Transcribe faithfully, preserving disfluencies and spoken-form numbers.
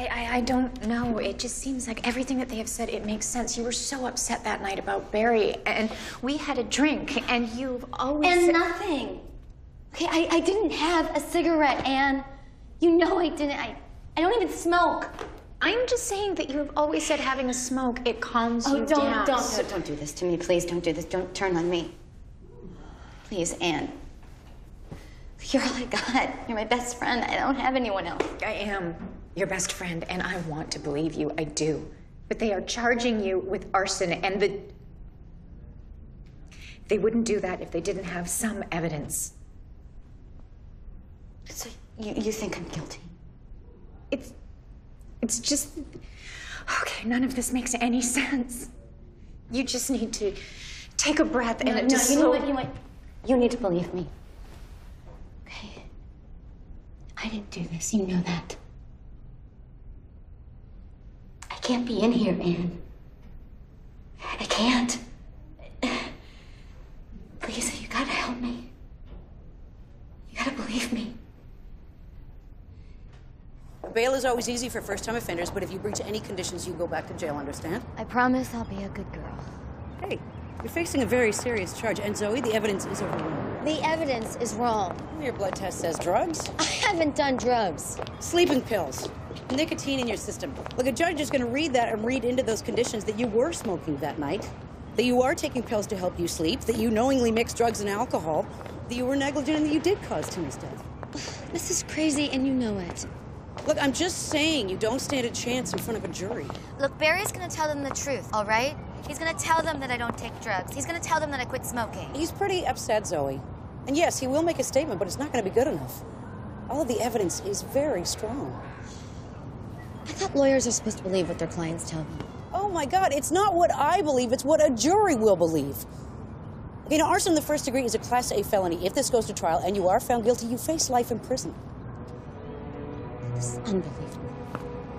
I, I, I don't know. It just seems like everything that they have said, it makes sense. You were so upset that night about Barry, and we had a drink, and you've always... And said... nothing. Okay, I, I didn't have a cigarette, Anne. You know I didn't. I, I don't even smoke. I'm just saying that you have always said having a smoke, it calms oh, you don't, down. Don't, don't, don't do this to me. Please don't do this. Don't turn on me. Please, Anne. You're all I got. You're my best friend. I don't have anyone else. I am your best friend, and I want to believe you. I do. But they are charging you with arson, and the... They wouldn't do that if they didn't have some evidence. So you, you think I'm guilty? It's... It's just... Okay, none of this makes any sense. You just need to take a breath no, and... No, just you know slow... what? You know what? You need to believe me. Okay? I didn't do this. You know that. I can't be in here, Anne. I can't. Please, you gotta help me. You gotta believe me. Bail is always easy for first-time offenders, but if you breach any conditions, you go back to jail, understand? I promise I'll be a good girl. Hey, you're facing a very serious charge, and Zoe, the evidence is overwhelming. The evidence is wrong. Your blood test says drugs. I haven't done drugs. Sleeping pills. Nicotine in your system. Look, a judge is going to read that and read into those conditions that you were smoking that night, that you are taking pills to help you sleep, that you knowingly mixed drugs and alcohol, that you were negligent, and that you did cause Timmy's death. This is crazy, and you know it. Look, I'm just saying you don't stand a chance in front of a jury. Look, Barry's gonna tell them the truth, all right? He's gonna tell them that I don't take drugs. He's gonna tell them that I quit smoking. He's pretty upset, Zoe. And yes, he will make a statement, but it's not going to be good enough. All of the evidence is very strong. I thought lawyers are supposed to believe what their clients tell them. Oh my God, it's not what I believe, it's what a jury will believe. You know, arson in the first degree is a Class A felony. If this goes to trial and you are found guilty, you face life in prison. This is unbelievable.